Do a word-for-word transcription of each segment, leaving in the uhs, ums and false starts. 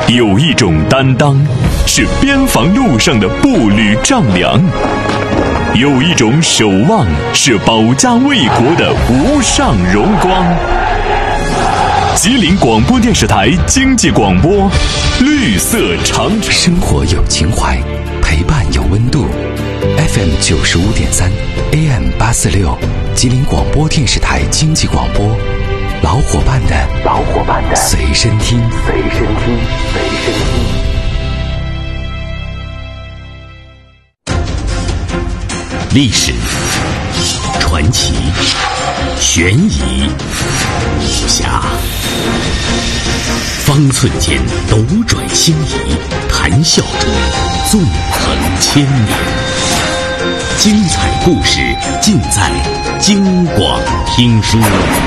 有一种担当，是边防路上的步履丈量；有一种守望，是保家卫国的无上荣光。吉林广播电视台经济广播，绿色长城。 生活有情怀，陪伴有温度。F M 九十五点三 A M 八四六，吉林广播电视台经济广播，老伙伴的老伙伴的随身听， 随身听，随身听。 历史、传奇、悬疑、武侠，方寸间斗转星移，谈笑中纵横千年。精彩故事尽在京广听书。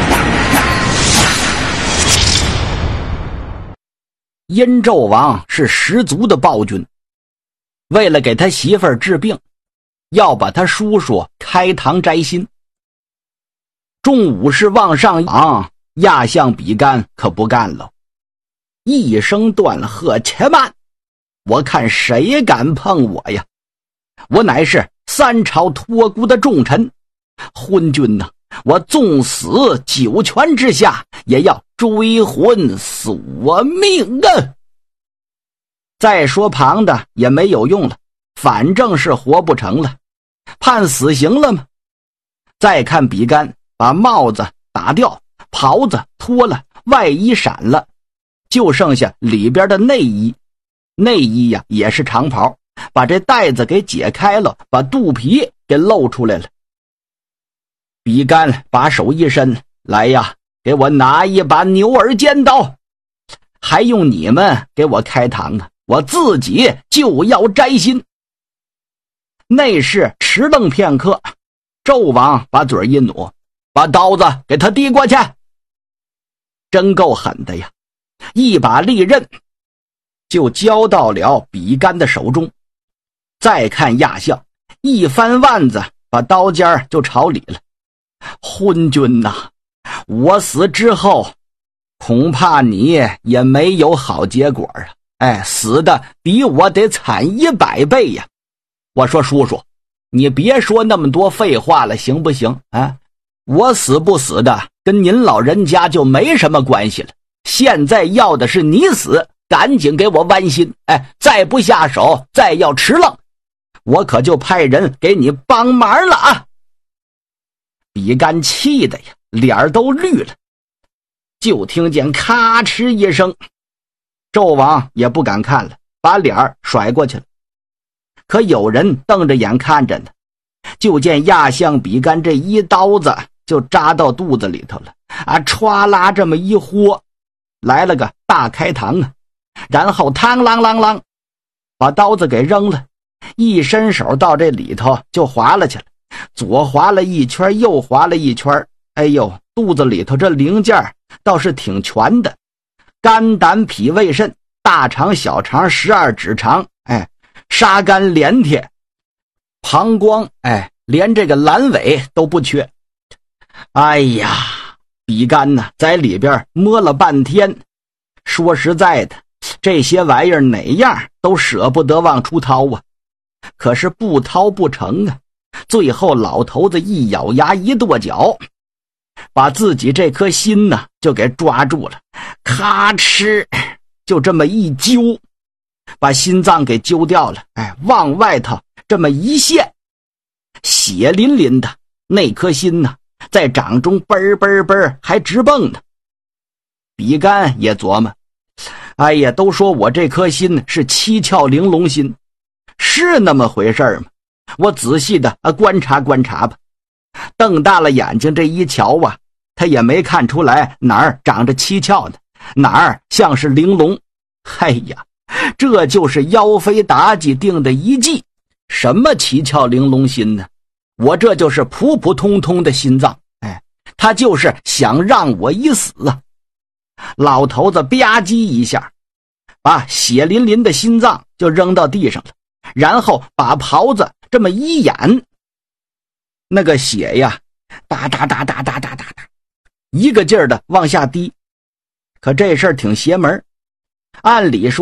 殷纣王是十足的暴君，为了给他媳妇儿治病，要把他叔叔开膛摘心。众武士往上昂，亚相比干可不干了，一声断喝：“且慢！我看谁敢碰我呀！我乃是三朝托孤的重臣，昏君呐、啊，我纵死九泉之下，也要追魂索命啊！”再说旁的也没有用了，反正是活不成了，判死刑了吗？再看比干，把帽子打掉，袍子脱了，外衣闪了，就剩下里边的内衣。内衣呀也是长袍，把这带子给解开了，把肚皮给露出来了。比干把手一伸，来呀，给我拿一把牛耳尖刀，还用你们给我开膛啊？我自己就要摘心。内侍迟愣片刻，纣王把嘴一努，把刀子给他递过去。真够狠的呀，一把利刃就交到了比干的手中。再看亚相，一翻腕子，把刀尖就朝里了。昏君呐，我死之后恐怕你也没有好结果啊！哎，死的比我得惨一百倍呀！我说叔叔，你别说那么多废话了，行不行啊？我死不死的跟您老人家就没什么关系了，现在要的是你死，赶紧给我剜心！哎，再不下手，再要迟愣，我可就派人给你帮忙了啊！比干气的呀，脸都绿了。就听见咔哧一声，纣王也不敢看了，把脸甩过去了。可有人瞪着眼看着呢，就见亚相比干这一刀子就扎到肚子里头了啊！歘啦这么一豁，来了个大开膛啊！然后嘡啷啷啷，把刀子给扔了，一伸手到这里头就划了去了，左划了一圈，右划了一圈。哎呦，肚子里头这零件倒是挺全的，肝胆脾胃肾，大肠小肠十二指肠，哎，沙肝连铁膀胱，哎，连这个阑尾都不缺。哎呀，比干呢在里边摸了半天，说实在的，这些玩意儿哪样都舍不得往出掏啊，可是不掏不成啊。最后老头子一咬牙一跺脚，把自己这颗心呢就给抓住了，咔哧就这么一揪，把心脏给揪掉了。哎，往外头这么一陷，血淋淋的，那颗心呢在掌中嘣嘣嘣还直蹦呢。比干也琢磨，哎呀，都说我这颗心是七窍玲珑心，是那么回事吗？我仔细的观察观察吧。瞪大了眼睛这一瞧啊，他也没看出来哪儿长着七窍呢，哪儿像是玲珑。哎呀，这就是妖妃妲己定的一计。什么七窍玲珑心呢？我这就是普普通通的心脏，哎，他就是想让我一死啊！老头子吧唧一下，把血淋淋的心脏就扔到地上了，然后把袍子这么一掩，那个血呀，哒哒哒哒哒哒哒哒，一个劲儿的往下滴。可这事儿挺邪门，按理说